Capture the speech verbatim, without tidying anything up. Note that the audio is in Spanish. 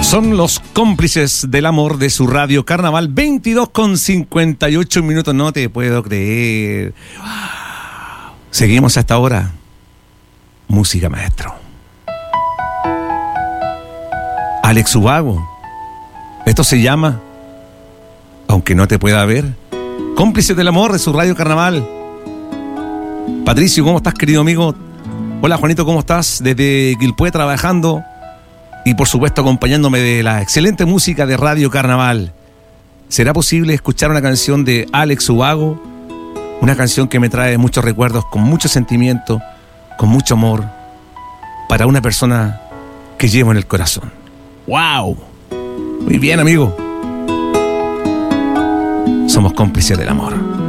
Son los cómplices del amor de su radio Carnaval. Veintidós con cincuenta y ocho minutos. No te puedo creer. Seguimos hasta ahora. Música, maestro. Alex Ubago. Esto se llama Aunque no te pueda ver. Cómplices del amor de su radio Carnaval. Patricio, ¿cómo estás, querido amigo? Hola, Juanito, ¿cómo estás? Desde Quilpué trabajando y, por supuesto, acompañándome de la excelente música de Radio Carnaval. ¿Será posible escuchar una canción de Alex Ubago? Una canción que me trae muchos recuerdos, con mucho sentimiento, con mucho amor, para una persona que llevo en el corazón. ¡Wow! Muy bien, amigo. Somos cómplices del amor.